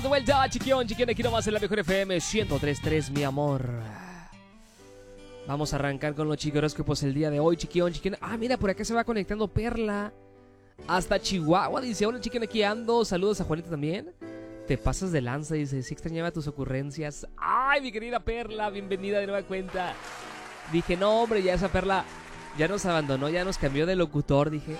estamos de vuelta, chiquión, aquí nomás en la mejor FM 103.3, mi amor. Vamos a arrancar con los chiquihoróscopos el día de hoy, chiquión. Ah, mira, por acá se va conectando Perla hasta Chihuahua. Dice, hola, chiquión, aquí ando. Saludos a Juanita también. Te pasas de lanza, dice, sí extrañaba tus ocurrencias. Ay, mi querida Perla, bienvenida de nueva cuenta. Dije, no, hombre, ya esa Perla ya nos abandonó, ya nos cambió de locutor, dije.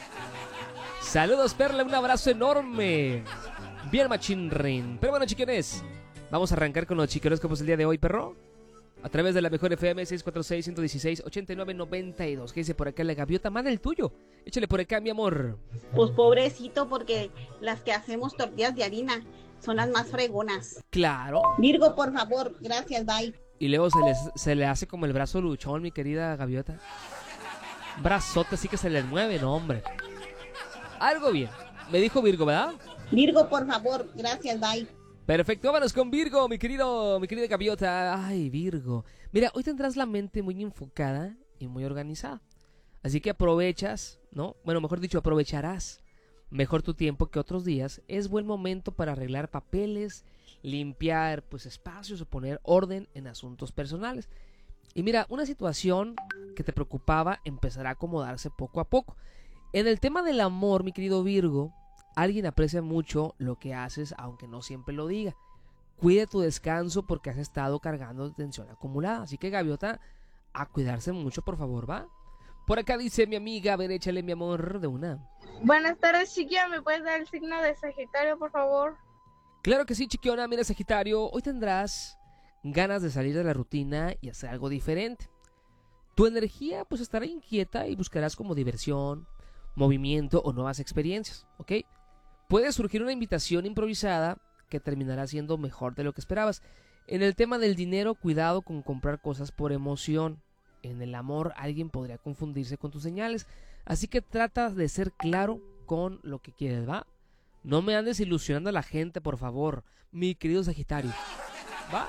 Saludos, Perla, un abrazo enorme. Bien, machín. Pero bueno, chiquiones, vamos a arrancar con los chiquihoróscopos el día de hoy, perro. A través de la mejor FM 646-116-8992. ¿Qué dice por acá la gaviota? Manda el tuyo. Échale por acá, mi amor. Pues pobrecito, porque las que hacemos tortillas de harina son las más fregonas. Claro. Virgo, por favor, gracias, bye. Y luego se le hace como el brazo luchón, mi querida gaviota. Brazote así que se le mueve, no, hombre. Algo bien. Me dijo Virgo, ¿verdad? Virgo, por favor, gracias, bye. Perfecto, vámonos con Virgo, mi querida gaviota. Ay, Virgo. Mira, hoy tendrás la mente muy enfocada y muy organizada. Así que aprovechas, ¿no? Bueno, mejor dicho, aprovecharás mejor tu tiempo que otros días. Es buen momento para arreglar papeles, limpiar pues espacios o poner orden en asuntos personales. Y mira, una situación que te preocupaba empezará a acomodarse poco a poco. En el tema del amor, mi querido Virgo, alguien aprecia mucho lo que haces, aunque no siempre lo diga. Cuida tu descanso porque has estado cargando de tensión acumulada. Así que, gaviota, a cuidarse mucho, por favor, ¿va? Por acá dice mi amiga, a ver, échale, mi amor, de una. Buenas tardes, chiquilla, ¿me puedes dar el signo de Sagitario, por favor? Claro que sí, chiquiona. Mira, Sagitario, hoy tendrás ganas de salir de la rutina y hacer algo diferente. Tu energía, pues, estará inquieta y buscarás como diversión, movimiento o nuevas experiencias, ¿ok? Puede surgir una invitación improvisada que terminará siendo mejor de lo que esperabas. En el tema del dinero, cuidado con comprar cosas por emoción. En el amor, alguien podría confundirse con tus señales. Así que trata de ser claro con lo que quieres, ¿va? No me andes ilusionando a la gente, por favor, mi querido Sagitario, ¿va?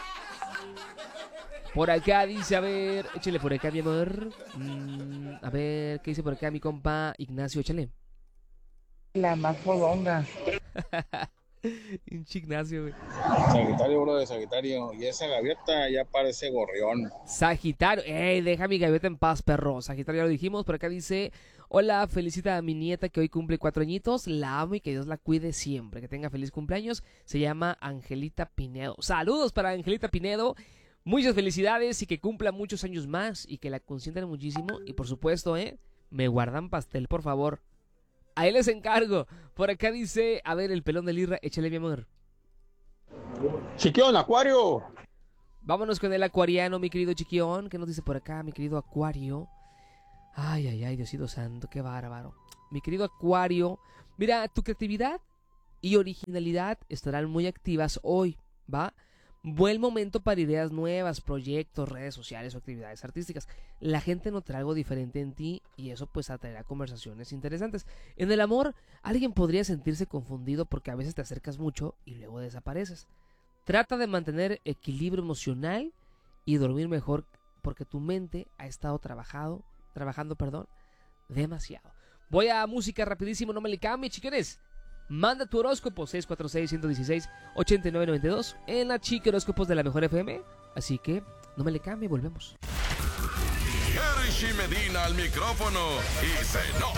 Por acá dice, a ver, échale por acá, mi amor. A ver, ¿qué dice por acá mi compa Ignacio? Échale. La más fodonga. Pinche Ignacio, güey. Sagitario, bro, de Sagitario. Y esa gaviota ya parece gorrión. Sagitario, deja mi gaviota en paz, perro. Sagitario, ya lo dijimos. Por acá dice, hola, felicita a mi nieta que hoy cumple 4 añitos. La amo y que Dios la cuide siempre. Que tenga feliz cumpleaños. Se llama Angelita Pinedo. Saludos para Angelita Pinedo. Muchas felicidades y que cumpla muchos años más y que la consientan muchísimo. Y por supuesto, me guardan pastel, por favor. Ahí les encargo. Por acá dice, a ver, el pelón de Lirra, échale, mi amor. Chiquión, Acuario. Vámonos con el acuariano, mi querido Chiquión. ¿Qué nos dice por acá, mi querido Acuario? Ay, Diosito santo, qué bárbaro. Mi querido Acuario, mira, tu creatividad y originalidad estarán muy activas hoy, ¿va? Buen momento para ideas nuevas, proyectos, redes sociales o actividades artísticas. La gente notará algo diferente en ti y eso pues atraerá conversaciones interesantes. En el amor, alguien podría sentirse confundido porque a veces te acercas mucho y luego desapareces. Trata de mantener equilibrio emocional y dormir mejor porque tu mente ha estado trabajando, demasiado. Voy a música rapidísimo, no me le cambie, chiquiones. Manda tu horóscopo 646-116-8992 en la Chiqui Horóscopos de la Mejor FM. Así que no me le cambie, volvemos. Jerry Medina al micrófono y se